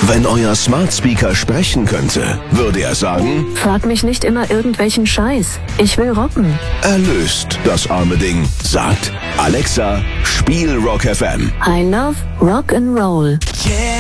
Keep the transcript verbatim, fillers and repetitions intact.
Wenn euer Smart Speaker sprechen könnte, würde er sagen: Frag mich nicht immer irgendwelchen Scheiß. Ich will rocken. Erlöst das arme Ding. Sagt: Alexa, spiel Rock F M. I love Rock and Roll. Yeah.